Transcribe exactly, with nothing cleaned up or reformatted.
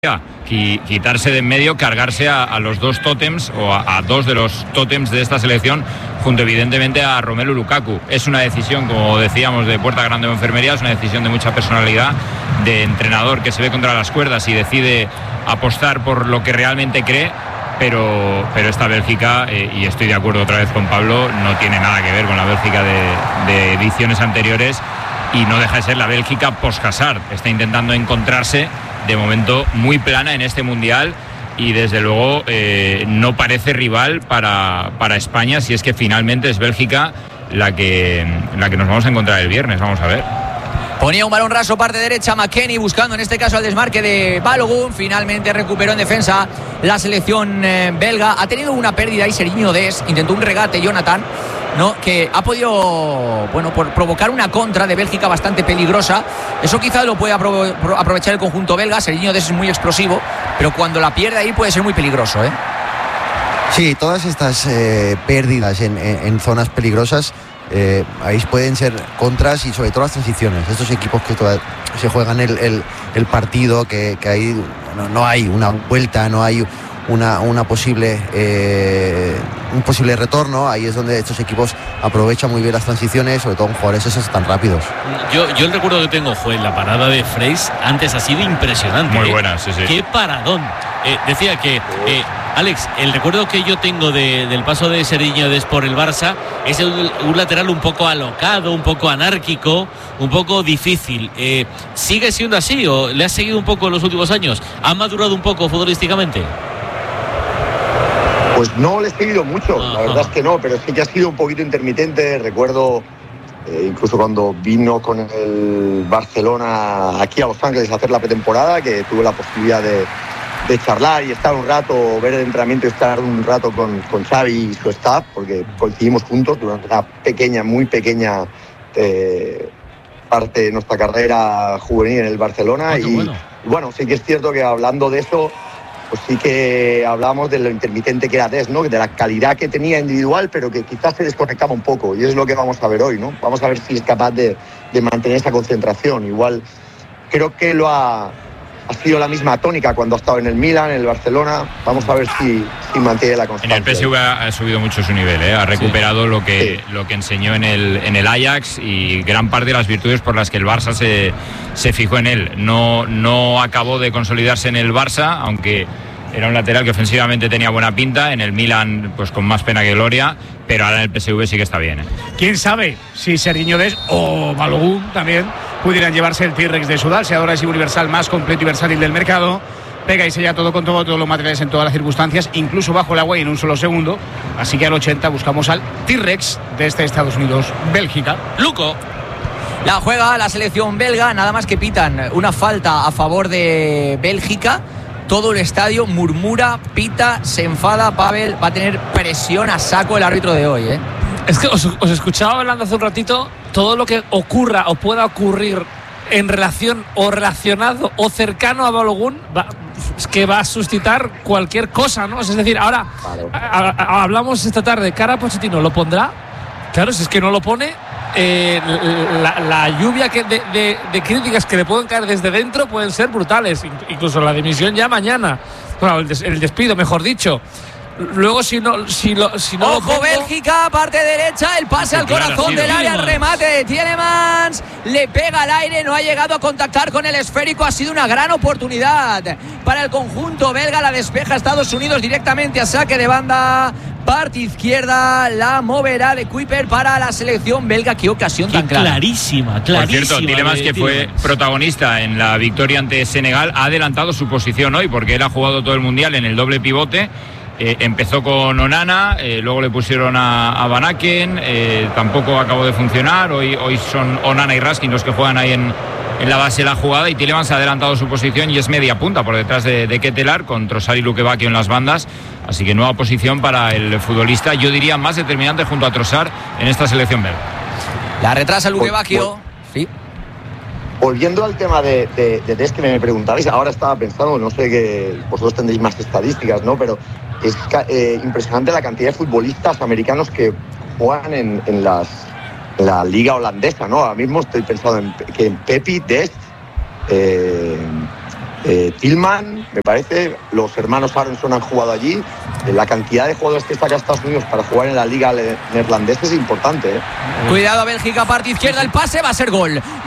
quitarse de en medio, cargarse a, a los dos tótems o a, a dos de los tótems de esta selección, junto evidentemente a Romelu Lukaku. Es una decisión, como decíamos, de puerta grande o enfermería, es una decisión de mucha personalidad, de entrenador que se ve contra las cuerdas y decide apostar por lo que realmente cree, pero, pero esta Bélgica, eh, y estoy de acuerdo otra vez con Pablo, no tiene nada que ver con la Bélgica de, de ediciones anteriores, y no deja de ser la Bélgica post-Hazard. Está intentando encontrarse de momento muy plana en este mundial y desde luego eh, no parece rival para, para España, si es que finalmente es Bélgica la que, la que nos vamos a encontrar el viernes. Vamos a ver. Ponía un balón raso parte derecha McKennie, buscando en este caso el desmarque de Balogun. Finalmente recuperó en defensa la selección eh, belga. Ha tenido una pérdida ahí Serginho Dest, intentó un regate Jonathan, ¿no?, que ha podido, bueno, por provocar una contra de Bélgica bastante peligrosa. Eso quizá lo puede apro- aprovechar el conjunto belga. Serginho Dest es muy explosivo, pero cuando la pierde ahí puede ser muy peligroso, ¿eh? Sí, todas estas eh, pérdidas en, en, en zonas peligrosas, eh, ahí pueden ser contras, y sobre todo las transiciones. Estos equipos que toda, se juegan el, el, el partido, que, que ahí no, no hay una vuelta, no hay una, una posible eh, un posible retorno. Ahí es donde estos equipos aprovechan muy bien las transiciones, sobre todo en jugadores esos tan rápidos. Yo, yo el recuerdo que tengo fue la parada de Freis, antes ha sido impresionante. Muy ¿eh? buena, sí, sí. Qué paradón. Eh, decía que, eh, Alex, el recuerdo que yo tengo de, del paso de Serginho Dest por el Barça es un, un lateral un poco alocado, un poco anárquico, un poco difícil. Eh, ¿Sigue siendo así o le ha seguido un poco en los últimos años? ¿Ha madurado un poco futbolísticamente? Pues no le he seguido mucho, Ajá. La verdad es que no, pero sí que ha sido un poquito intermitente. Recuerdo eh, incluso cuando vino con el Barcelona aquí a Los Ángeles a hacer la pretemporada, que tuve la posibilidad de, de charlar y estar un rato, ver el entrenamiento y estar un rato con, con Xavi y su staff, porque coincidimos juntos durante una pequeña, muy pequeña eh, parte de nuestra carrera juvenil en el Barcelona. Oh, y bueno. bueno, sí que es cierto que hablando de eso, pues sí que hablamos de lo intermitente que era Dest, ¿no?, de la calidad que tenía individual, pero que quizás se desconectaba un poco, y es lo que vamos a ver hoy, ¿no? Vamos a ver si es capaz de, de mantener esa concentración. Igual creo que lo ha, ha sido la misma tónica cuando ha estado en el Milan, en el Barcelona. Vamos a ver si, si mantiene la En constancia. el P S V ha, ha subido mucho su nivel, ¿eh? Ha recuperado Sí. lo que, Sí. lo que enseñó en el, en el Ajax, y gran parte de las virtudes por las que el Barça se, se fijó en él. No, no acabó de consolidarse en el Barça, aunque era un lateral que ofensivamente tenía buena pinta. En el Milan, pues con más pena que gloria, pero ahora en el P S V sí que está bien, ¿eh? Quién sabe si Serginho Dest o Balogun también pudieran llevarse el T-Rex de Sudal. Si ahora es universal, más completo y versátil del mercado. Pega y sella todo con todo, todos los materiales en todas las circunstancias, incluso bajo el agua y en un solo segundo. Así que al ochenta buscamos al T-Rex de este Estados Unidos, Bélgica. Luco. La juega la selección belga, nada más que pitan una falta a favor de Bélgica. Todo el estadio murmura, pita, se enfada. Pavel, va a tener presión a saco el árbitro de hoy, ¿eh? Es que os, os escuchaba hablando hace un ratito, todo lo que ocurra o pueda ocurrir en relación o relacionado o cercano a Balogun, va, es que va a suscitar cualquier cosa, ¿no? Es decir, ahora Claro. a, a, hablamos esta tarde, cara a Pochettino, ¿lo pondrá? Claro, si es que no lo pone, eh, la, la lluvia que de, de, de críticas que le pueden caer desde dentro pueden ser brutales, incluso la dimisión ya mañana, bueno, el, des, el despido, mejor dicho. Luego si no si lo si no Ojo, lo pongo, Bélgica, parte derecha, el pase al claro, corazón sí, del área, el Tielemans. remate de Tielemans, le pega al aire, no ha llegado a contactar con el esférico. Ha sido una gran oportunidad para el conjunto belga. La despeja Estados Unidos directamente a saque de banda, parte izquierda, la moverá de Kuiper para la selección belga. Qué ocasión Qué tan clara. clarísima, clarísima. Por cierto, Tielemans, de que fue Tielemans. protagonista en la victoria ante Senegal, ha adelantado su posición hoy, porque él ha jugado todo el mundial en el doble pivote. Eh, empezó con Onana, eh, luego le pusieron a, a Van Aken, eh, tampoco acabó de funcionar. Hoy, hoy son Onana y Raskin los que juegan ahí en, en la base de la jugada, y Tielemans ha adelantado su posición y es media punta por detrás de, de Ketelar, con Trossard y Luque Bacchio en las bandas. Así que nueva posición para el futbolista, yo diría más determinante junto a Trossard en esta selección belga. La retrasa Luque Vol- Bacchio. Sí. Volviendo al tema de, de, de Dest que me preguntabais, ahora estaba pensando, no sé que vosotros tendréis más estadísticas, ¿no? Pero es eh, impresionante la cantidad de futbolistas americanos que juegan en, en, las, en la liga holandesa, ¿no? Ahora mismo estoy pensando en que en Pepi, Dest, eh, eh, Tillman, me parece, los hermanos Aronson han jugado allí. Eh, la cantidad de jugadores que saca Estados Unidos para jugar en la liga neerlandesa es importante. ¿eh? Cuidado, Bélgica, parte izquierda, el pase va a ser gol.